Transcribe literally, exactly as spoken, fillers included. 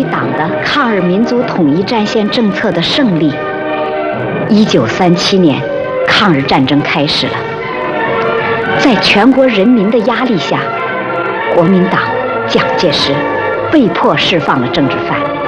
党的抗日民族统一战线政策的胜利。一九三七年，抗日战争开始了。在全国人民的压力下，国民党蒋介石被迫释放了政治犯。